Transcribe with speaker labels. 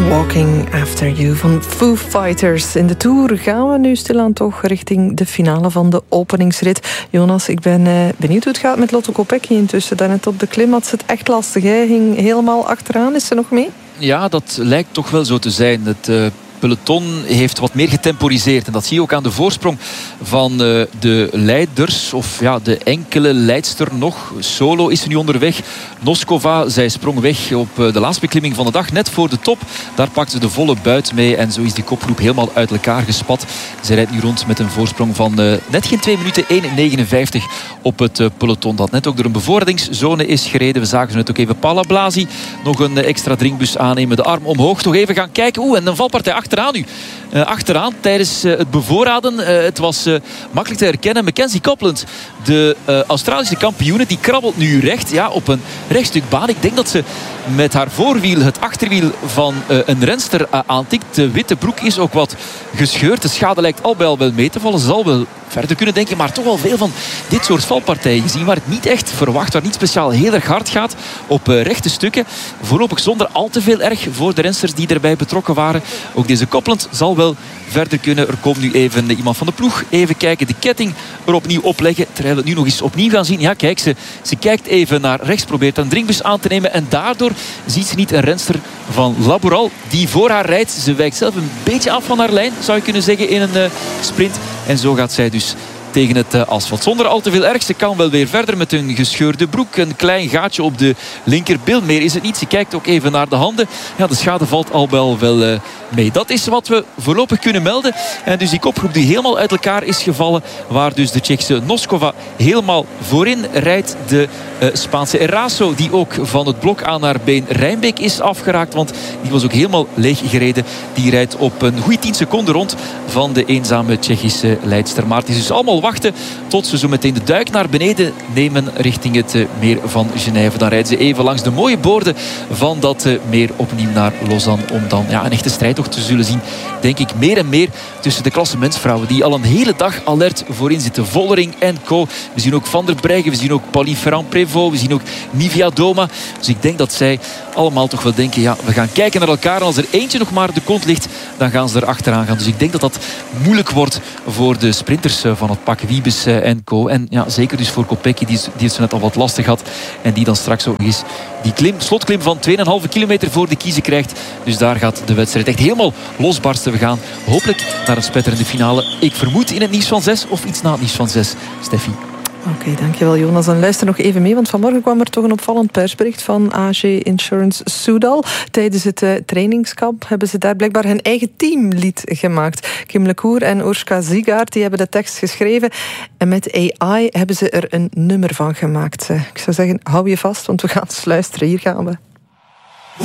Speaker 1: Walking After You van Foo Fighters. In de Tour gaan we nu stilaan toch richting de finale van de openingsrit. Jonas, ik ben benieuwd hoe het gaat met Lotte Kopecky intussen. Daarnet op de klim had ze het echt lastig. Hij ging helemaal achteraan. Is ze nog mee?
Speaker 2: Ja, dat lijkt toch wel zo te zijn. Het peloton heeft wat meer getemporiseerd. En dat zie je ook aan de voorsprong van de leiders. Of ja, de enkele leidster nog. Solo is er nu onderweg. Noskova, zij sprong weg op de laatste beklimming van de dag. Net voor de top. Daar pakt ze de volle buit mee. En zo is die kopgroep helemaal uit elkaar gespat. Zij rijdt nu rond met een voorsprong van net geen 2 minuten. 1,59 op het peloton. Dat net ook door een bevordingszone is gereden. We zagen zo net ook even Paula Blasi nog een extra drinkbus aannemen. De arm omhoog. Nog even gaan kijken. En een valpartij achteraan nu. Achteraan tijdens het bevoorraden. Het was makkelijk te herkennen. Mackenzie Copland, de Australische kampioene, die krabbelt nu recht. Ja, op een rechtstuk baan. Ik denk dat ze met haar voorwiel het achterwiel van een renster aantikt. De witte broek is ook wat gescheurd. De schade lijkt al bij al wel mee te vallen. Ze zal wel verder kunnen denken. Maar toch wel veel van dit soort valpartijen gezien. Waar het niet echt verwacht. Waar niet speciaal heel erg hard gaat. Op rechte stukken. Voorlopig zonder al te veel erg voor de rensters die erbij betrokken waren. Ook deze Copland zal wel verder kunnen. Er komt nu even iemand van de ploeg. Even kijken. De ketting er opnieuw opleggen. Terwijl we het nu nog eens opnieuw gaan zien. Ja, kijk. Ze kijkt even naar rechts. Probeert een drinkbus aan te nemen. En daardoor ziet ze niet een renster van Laboral die voor haar rijdt. Ze wijkt zelf een beetje af van haar lijn. Zou je kunnen zeggen in een sprint. En zo gaat zij dus tegen het asfalt. Zonder al te veel erg. Ze kan wel weer verder met een gescheurde broek. Een klein gaatje op de linkerbil. Meer is het niet. Ze kijkt ook even naar de handen. Ja, de schade valt al wel mee. Dat is wat we voorlopig kunnen melden. En dus die kopgroep die helemaal uit elkaar is gevallen. Waar dus de Tsjechische Noskova helemaal voorin rijdt. De Spaanse Eraso die ook van het blok aan haar been Rijnbeek is afgeraakt. Want die was ook helemaal leeg gereden. Die rijdt op een goede 10 seconden rond van de eenzame Tsjechische leidster. Maar het is dus allemaal wachten tot ze zo meteen de duik naar beneden nemen richting het meer van Genève. Dan rijden ze even langs de mooie boorden van dat meer opnieuw naar Lausanne. Om dan een echte strijd ook te zullen zien. Denk ik meer en meer tussen de klassementsvrouwen die al een hele dag alert voorin zitten. Vollering en co. We zien ook Van der Breggen. We zien ook Pauline Ferrand-Prévot. We zien ook Nivia Doma. Dus ik denk dat zij allemaal toch wel denken, ja, we gaan kijken naar elkaar. En als er eentje nog maar de kont ligt, dan gaan ze er achteraan gaan. Dus ik denk dat dat moeilijk wordt voor de sprinters van het pak Wiebes en co. En ja, zeker dus voor Kopecky, die het zo net al wat lastig had. En die dan straks ook eens die slotklim van 2,5 kilometer voor de kiezen krijgt. Dus daar gaat de wedstrijd echt helemaal losbarsten. We gaan hopelijk naar een spetterende finale. Ik vermoed in het nieuws van 6 of iets na het nieuws van 6. Steffi.
Speaker 1: Oké, dankjewel Jonas. Dan luister nog even mee, want vanmorgen kwam er toch een opvallend persbericht van AG Insurance Soudal. Tijdens het trainingskamp hebben ze daar blijkbaar hun eigen teamlied gemaakt. Kim Lecour en Urška Zigaard die hebben de tekst geschreven. En met AI hebben ze er een nummer van gemaakt. Ik zou zeggen, hou je vast, want we gaan eens luisteren. Hier gaan we.